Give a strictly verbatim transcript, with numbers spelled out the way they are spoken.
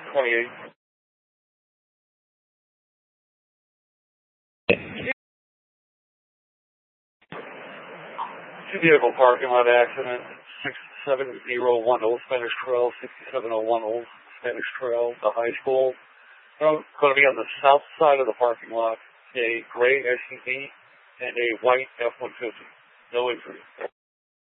twenty-eight. Two vehicle parking lot accident, six seven zero one Old Spanish Trail, sixty-seven oh one Old Spanish Trail, the high school. Going to be on the south side of the parking lot, a gray S U V and a white F one fifty. No injury.